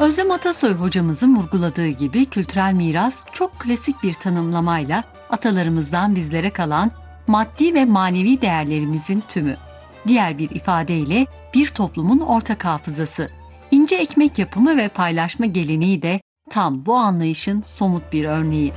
Özlem Atasoy hocamızın vurguladığı gibi kültürel miras çok klasik bir tanımlamayla atalarımızdan bizlere kalan maddi ve manevi değerlerimizin tümü. Diğer bir ifadeyle bir toplumun ortak hafızası. İnce ekmek yapımı ve paylaşma geleneği de tam bu anlayışın somut bir örneği.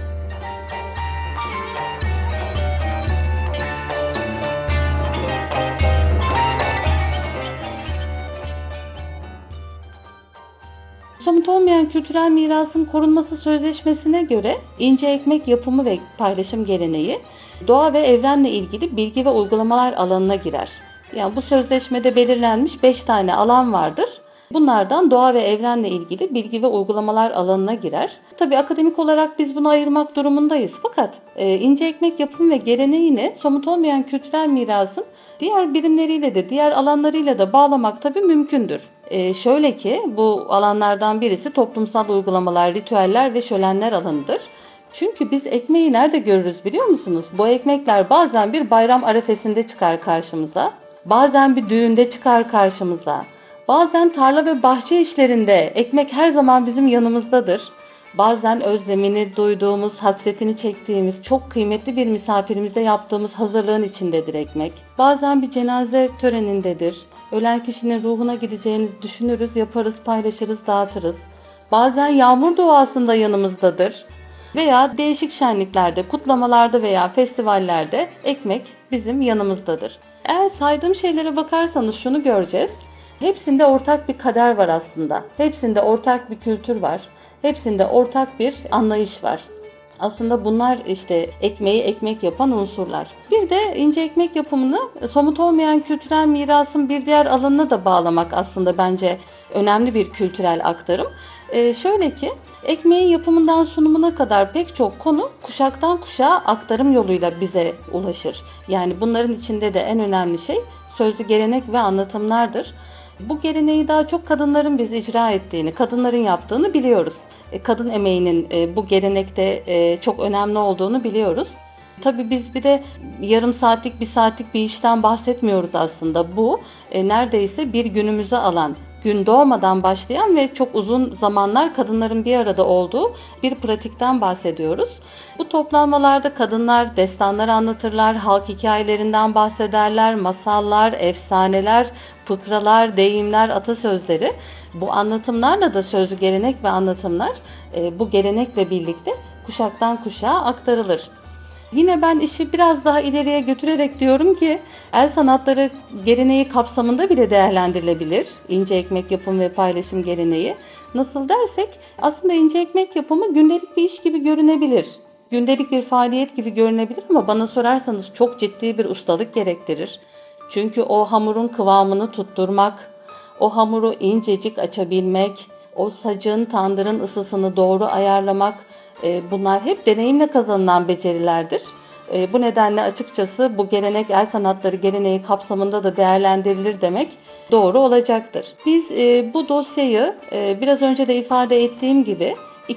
Somut olmayan kültürel mirasın korunması sözleşmesine göre ince ekmek yapımı ve paylaşım geleneği doğa ve evrenle ilgili bilgi ve uygulamalar alanına girer. Yani bu sözleşmede belirlenmiş 5 tane alan vardır. Bunlardan doğa ve evrenle ilgili bilgi ve uygulamalar alanına girer. Tabii akademik olarak biz bunu ayırmak durumundayız. Fakat ince ekmek yapımı ve geleneğini somut olmayan kültürel mirasın diğer birimleriyle de diğer alanlarıyla da bağlamak tabii mümkündür. Şöyle ki bu alanlardan birisi toplumsal uygulamalar, ritüeller ve şölenler alanıdır. Çünkü biz ekmeği nerede görürüz biliyor musunuz? Bu ekmekler bazen bir bayram arefesinde çıkar karşımıza, bazen bir düğünde çıkar karşımıza. Bazen tarla ve bahçe işlerinde ekmek her zaman bizim yanımızdadır. Bazen özlemini duyduğumuz, hasretini çektiğimiz, çok kıymetli bir misafirimize yaptığımız hazırlığın içindedir ekmek. Bazen bir cenaze törenindedir. Ölen kişinin ruhuna gideceğini düşünürüz, yaparız, paylaşırız, dağıtırız. Bazen yağmur duasında yanımızdadır. Veya değişik şenliklerde, kutlamalarda veya festivallerde ekmek bizim yanımızdadır. Eğer saydığım şeylere bakarsanız şunu göreceğiz. Hepsinde ortak bir kader var aslında. Hepsinde ortak bir kültür var. Hepsinde ortak bir anlayış var. Aslında bunlar işte ekmeği ekmek yapan unsurlar. Bir de ince ekmek yapımını somut olmayan kültürel mirasın bir diğer alanına da bağlamak aslında bence önemli bir kültürel aktarım. Şöyle ki ekmeğin yapımından sunumuna kadar pek çok konu kuşaktan kuşağa aktarım yoluyla bize ulaşır. Yani bunların içinde de en önemli şey sözlü gelenek ve anlatımlardır. Bu geleneği daha çok kadınların biz icra ettiğini, kadınların yaptığını biliyoruz. Kadın emeğinin bu gelenekte çok önemli olduğunu biliyoruz. Tabii biz bir de yarım saatlik, bir saatlik bir işten bahsetmiyoruz aslında. Bu neredeyse bir günümüzü alan, gün doğmadan başlayan ve çok uzun zamanlar kadınların bir arada olduğu bir pratikten bahsediyoruz. Bu toplanmalarda kadınlar destanlar anlatırlar, halk hikayelerinden bahsederler, masallar, efsaneler, fıkralar, deyimler, atasözleri. Bu anlatımlarla da sözlü gelenek ve anlatımlar bu gelenekle birlikte kuşaktan kuşağa aktarılır. Yine ben işi biraz daha ileriye götürerek diyorum ki el sanatları geleneği kapsamında bile değerlendirilebilir. İnce ekmek yapımı ve paylaşım geleneği. Nasıl dersek aslında ince ekmek yapımı gündelik bir iş gibi görünebilir. Gündelik bir faaliyet gibi görünebilir ama bana sorarsanız çok ciddi bir ustalık gerektirir. Çünkü o hamurun kıvamını tutturmak, o hamuru incecik açabilmek, o sacın, tandırın ısısını doğru ayarlamak, bunlar hep deneyimle kazanılan becerilerdir. Bu nedenle açıkçası bu gelenek el sanatları geleneği kapsamında da değerlendirilir demek doğru olacaktır. Biz bu dosyayı biraz önce de ifade ettiğim gibi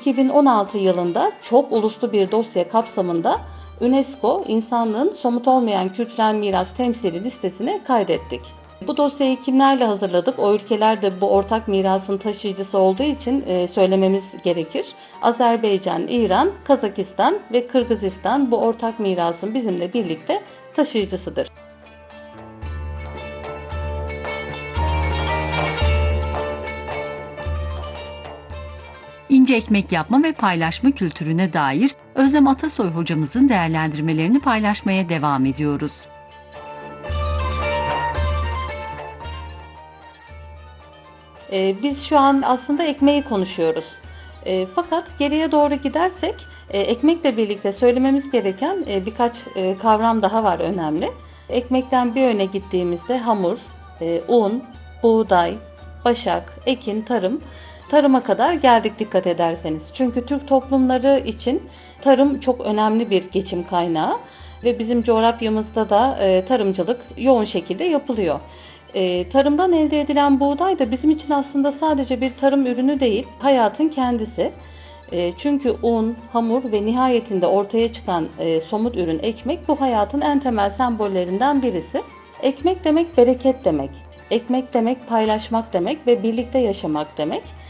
2016 yılında çok uluslu bir dosya kapsamında UNESCO insanlığın somut olmayan kültürel miras temsili listesine kaydettik. Bu dosyayı kimlerle hazırladık? O ülkeler de bu ortak mirasın taşıyıcısı olduğu için söylememiz gerekir. Azerbaycan, İran, Kazakistan ve Kırgızistan bu ortak mirasın bizimle birlikte taşıyıcısıdır. İnce ekmek yapma ve paylaşma kültürüne dair Özlem Atasoy hocamızın değerlendirmelerini paylaşmaya devam ediyoruz. Biz şu an aslında ekmeği konuşuyoruz. Fakat geriye doğru gidersek ekmekle birlikte söylememiz gereken birkaç kavram daha var önemli. Ekmekten bir öne gittiğimizde hamur, un, buğday, başak, ekin, tarıma kadar geldik dikkat ederseniz. Çünkü Türk toplumları için tarım çok önemli bir geçim kaynağı ve bizim coğrafyamızda da tarımcılık yoğun şekilde yapılıyor. Tarımdan elde edilen buğday da bizim için aslında sadece bir tarım ürünü değil, hayatın kendisi. Çünkü un, hamur ve nihayetinde ortaya çıkan somut ürün ekmek bu hayatın en temel sembollerinden birisi. Ekmek demek bereket demek. Ekmek demek paylaşmak demek ve birlikte yaşamak demek.